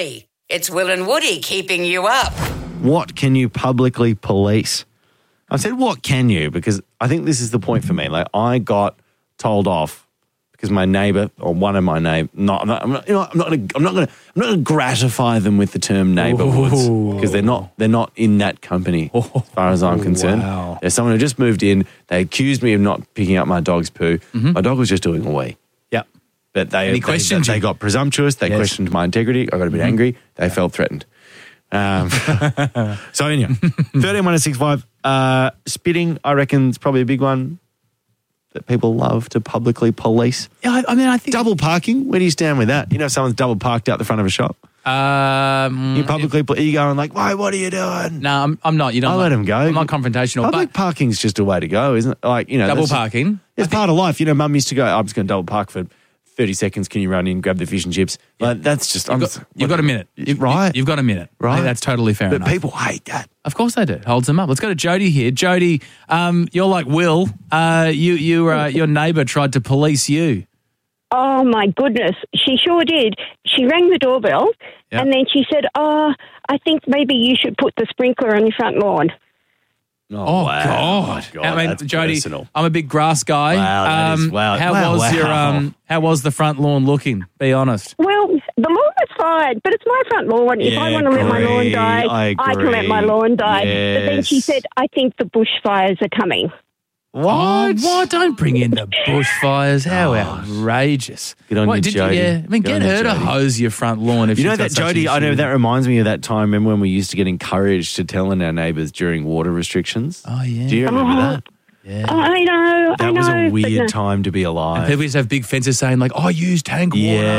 Woody. It's Will and Woody keeping you up. What can you publicly police? I said, what can you? Because I think this is the point for me. Like, I got told off because my neighbour or one of my neighbours. I'm not going to gratify them with the term neighbourhoods because they're not in that company as far as I'm concerned. Wow. There's someone who just moved in. They accused me of not picking up my dog's poo. Mm-hmm. My dog was just doing a wee. Yep. But they questioned they you. got presumptuous. They Yes. questioned my integrity. I got a bit angry. They felt threatened. So anyway, 13-165. Spitting, I reckon, is probably a big one that people love to publicly police. Yeah, I mean, I think Double parking. Where do you stand with that? You know, if someone's double parked out the front of a shop. You publicly, are you going like, "Why? What are you doing?" No, I'm not. You don't. I'll let 'em go. I'm not confrontational. Public parking's just a way to go, isn't it? Like, you know, Double that's- parking. It's part of life. You know, Mum used to go, I'm just going to double park for 30 seconds. Can you run in, grab the fish and chips? Like, that's just... You've got a minute. Right. You've got a minute. Right. I think that's totally fair But enough. people hate that. Of course they do. Holds them up. Let's go to Jody here. Jody, you're like Will. Your neighbour tried to police you. Oh, my goodness. She sure did. She rang the doorbell Yep. and then she said, I think maybe you should put the sprinkler on your front lawn. Oh, wow. God. I mean, that's Jody, personal. I'm a big grass guy. Wow, that is- wow. How was the front lawn looking? Be honest. Well, the lawn was fine, but it's my front lawn. If I want to let my lawn agree. die, I can let my agree. lawn die. But then she Yes. said, I think the bushfires are coming. What? Oh, what? Don't bring in the bushfires. How outrageous. Good on you, did Jody. I mean, Good get on you, her to Jody. hose your front lawn if You she's know got that, such Jody, an I know issue. that reminds me of that time. Remember when we used to get encouraged to tell on our neighbours during water restrictions? Oh, yeah. Do you remember that? Yeah. I know, That I know. was a but weird no. time to be alive. People used to have big fences saying, like, I use tank water.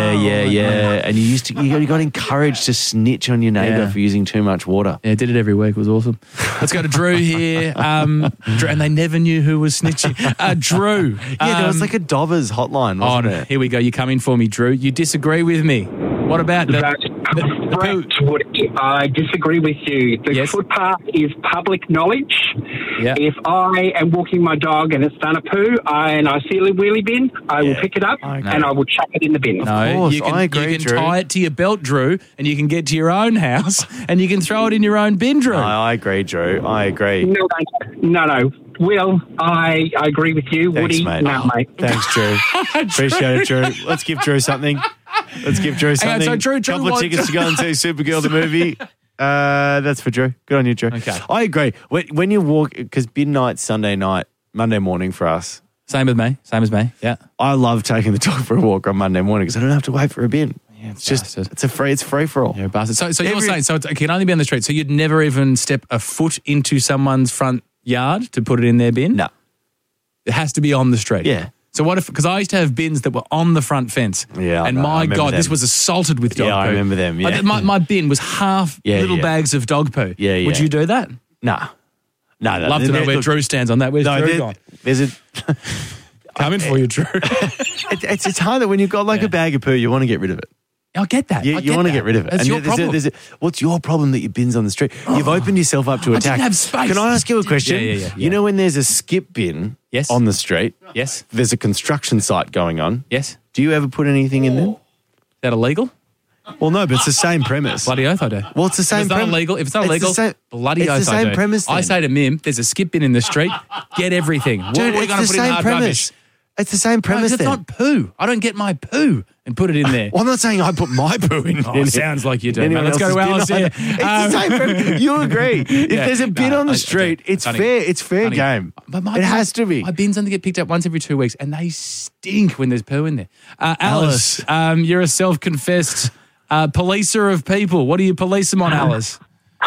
Yeah. And you got encouraged to snitch on your neighbour Yeah. for using too much water. Yeah, did it every week. It was awesome. Let's go to Drew here. Drew, and they never knew who was snitching. Drew. Yeah, there was like a Dobbers hotline, Oh, wasn't no. there? Here we go. You come in for me, Drew. You disagree with me. What about the poo? Correct, Woody. I disagree with you. The Yes. footpath is public knowledge. Yeah. If I am walking my dog and it's done a poo and I see a wheelie bin, I will pick it up and I will chuck it in the bin. No, course, you can, I agree, you can Drew. tie it to your belt, Drew, and you can get to your own house and you can throw it in your own bin, Drew. I agree, Drew. I agree. No. Will, I agree with you. Thanks, Woody, mate. no, mate. Thanks, Drew. Appreciate it, Drew. Let's give Drew something. Hang on, so Drew Couple of wants- tickets to go and see Supergirl the movie. That's for Drew. Good on you, Drew. Okay. I agree. When you walk, because midnight, Sunday night, Monday morning for us, Same as me. Yeah. I love taking the dog for a walk on Monday morning because I don't have to wait for a bin. It's just, bastard. it's free for all. You're a bastard. So you're saying, it can only be on the street. So you'd never even step a foot into someone's front yard to put it in their bin? No. It has to be on the street. Yeah. So what if, because I used to have bins that were on the front fence. Yeah, I And know. I my remember God, this them. was assaulted with dog poo. Yeah, I remember them, yeah. My bin was half Yeah, little yeah. bags of dog poo. Yeah, Would yeah. you do that? Nah. No. Love to know where Drew stands on that. Where's Drew gone? There's a... Coming for you, Drew. It's hard that when you've got like a bag of poo, you want to get rid of it. I get that. You want to get rid of it. That's And your problem. what's your problem that your bin's on the street? You've opened yourself up to I attack. didn't have space. Can I ask you a question? Yeah. You know when there's a skip bin Yes. on the street, Yes. there's a construction site going on. Yes. Do you ever put anything in there? Is that illegal? Well, no, but it's the same premise. Bloody oath I do. Well, it's the same If it's not premise. illegal, if it's not It's the illegal, same- bloody it's oath the I same do. premise I then. say to Mim, there's a skip bin in the street, get everything. Dude, what are you it's going the to put in same hard premise. rubbish? It's the same No, premise it's then. not poo. I don't get my poo and put it in there. Well, I'm not saying I put my poo in. Oh, sounds like you do. Anyone Mate. Let's go to else's Alice bin. here. It's the same premise. You agree. If Yeah. there's a bin No, on the I street, do. it's Honey, fair. It's fair honey, game. But my It has to be. My bins only get picked up once every 2 weeks, and they stink when there's poo in there. Alice, you're a self-confessed policer of people. What do you police them on, Alice?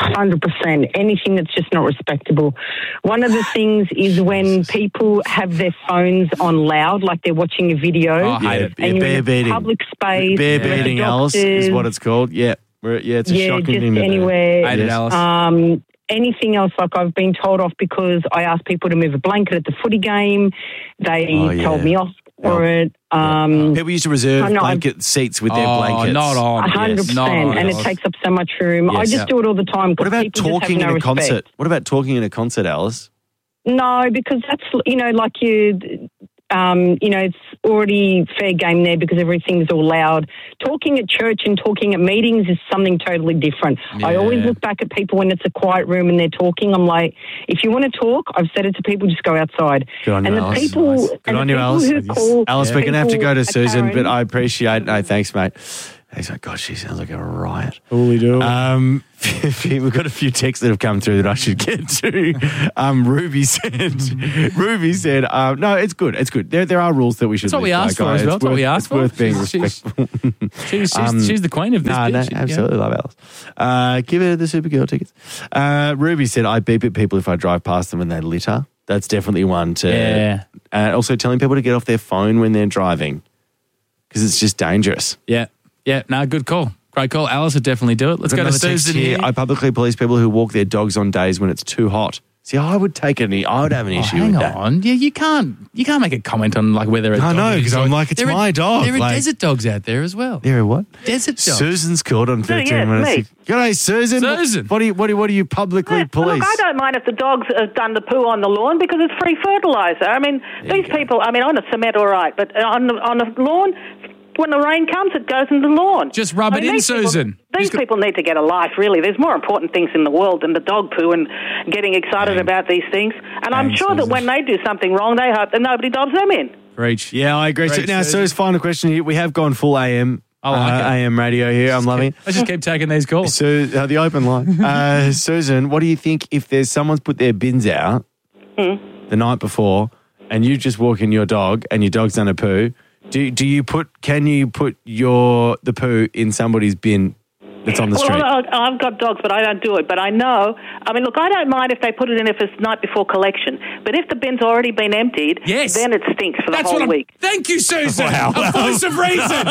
100%. Anything that's just not respectable. One of the things is when people have their phones on loud, like they're watching a video. Oh, I hate it. And you're bear in a beating. public space. Bear with beating, Alice, is doctors. what it's called. Yeah. It's a shocking just thing. anywhere. Hate it, Alice. Anything else, like I've been told off because I asked people to move a blanket at the footy game. They told me off for it. People used to reserve I know, blanket seats with their blankets. Not on. 100%, Not on, and it Alice. takes up so much room. I Yes. just do it all the time. 'cause What about people just have talking no in a respect. concert? What about talking in a concert, Alice? No, because that's, like it's already fair game there because everything's all loud. Talking at church and talking at meetings is something totally different. Yeah. I always look back at people when it's a quiet room and they're talking. I'm like, if you want to talk, I've said it to people, just go outside. Good on you, Alice. Good on you, Alice. Alice, we're going to have to go to Susan, but I appreciate. No, thanks, mate. He's like, God, she sounds like a riot. Holy do. We've got a few texts that have come through that I should get to. Ruby said, no, it's good. It's good. There are rules that we should. That's what we asked for as well. That's what we asked for. It's worth being respectful. She's the queen of this bitch. No, absolutely love Alice. Give her the Supergirl tickets. Ruby said, I beep at people if I drive past them and they litter. That's definitely one to... Yeah. Also telling people to get off their phone when they're driving because it's just dangerous. Yeah. Yeah. No, good call. Great call. Alice would definitely do it. Let's go to Susan here. I publicly police people who walk their dogs on days when it's too hot. See, I would have an issue with that. Hang on. Yeah, you can't make a comment on like whether it's. I know, because I'm like, it's my dog. There are desert dogs out there as well. There are what? Desert dogs. Susan's called on 13 minutes. G'day, Susan. Susan. What do you publicly police? Look, I don't mind if the dogs have done the poo on the lawn because it's free fertiliser. I mean, these people, on a cement all right, but on a lawn, when the rain comes, it goes in the lawn. Just rub it in, Susan. These people need to get a life, really. There's more important things in the world than the dog poo and getting excited about these things. And I'm sure that when they do something wrong, they hope that nobody dobs them in. Preach. Yeah, I agree. Now, Sue's final question here. We have gone full AM. AM radio here. I'm loving it. I just keep taking these calls. So, the open line. Susan, what do you think if there's someone's put their bins out the night before and you just walk in your dog and your dog's done a poo? Can you put the poo in somebody's bin that's on the street? Well, I've got dogs, but I don't do it. But I know, look, I don't mind if they put it in if it's night before collection. But if the bin's already been emptied, then it stinks for the whole week. Thank you, Susan. Wow. A voice of reason.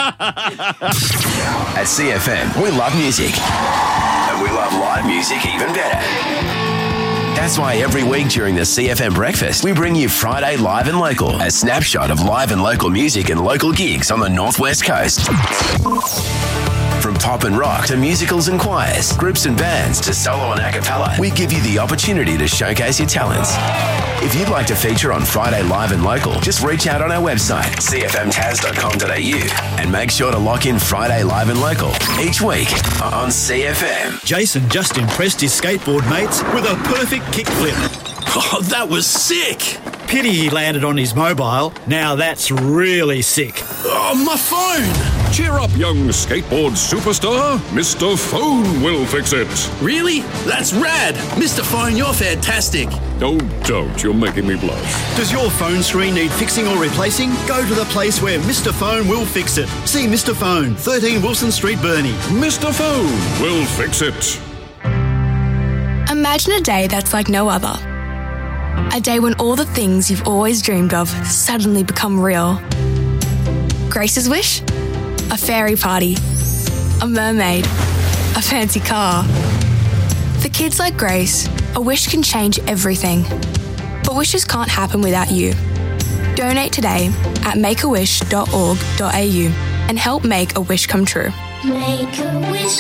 At CFM, we love music. And we love live music even better. That's why every week during the CFM Breakfast, we bring you Friday Live and Local, a snapshot of live and local music and local gigs on the Northwest Coast. From pop and rock to musicals and choirs, groups and bands to solo and a cappella, we give you the opportunity to showcase your talents. If you'd like to feature on Friday Live and Local, just reach out on our website, cfmtas.com.au, and make sure to lock in Friday Live and Local each week on CFM. Jason just impressed his skateboard mates with a perfect kickflip. Oh, that was sick. Pity he landed on his mobile. Now that's really sick. Oh, my phone. Cheer up, young skateboard superstar. Mr. Phone will fix it. Really? That's rad. Mr. Phone, you're fantastic. Oh, don't. You're making me blush. Does your phone screen need fixing or replacing? Go to the place where Mr. Phone will fix it. See Mr. Phone, 13 Wilson Street, Burnie. Mr. Phone will fix it. Imagine a day that's like no other. A day when all the things you've always dreamed of suddenly become real. Grace's wish? A fairy party. A mermaid. A fancy car. For kids like Grace, a wish can change everything. But wishes can't happen without you. Donate today at makeawish.org.au and help make a wish come true. Make a wish.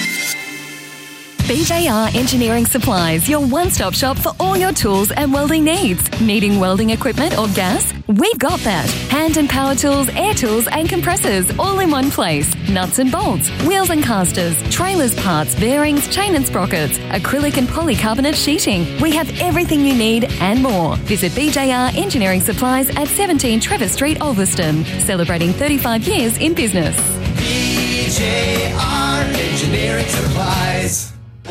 BJR Engineering Supplies, your one-stop shop for all your tools and welding needs. Needing welding equipment or gas? We've got that. Hand and power tools, air tools and compressors all in one place. Nuts and bolts, wheels and casters, trailers parts, bearings, chain and sprockets, acrylic and polycarbonate sheeting. We have everything you need and more. Visit BJR Engineering Supplies at 17 Trevor Street, Ulverston. Celebrating 35 years in business. BJR Engineering Supplies.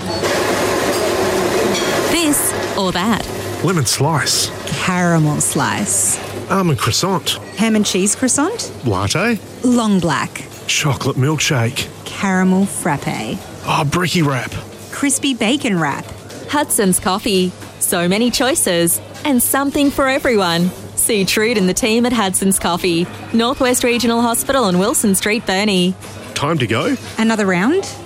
This or that. Lemon slice. Caramel slice. Almond croissant. Ham and cheese croissant. Latte. Long black. Chocolate milkshake. Caramel frappe. Oh, bricky wrap. Crispy bacon wrap. Hudson's Coffee. So many choices and something for everyone. See Trude and the team at Hudson's Coffee. Northwest Regional Hospital on Wilson Street, Burnie. Time to go. Another round?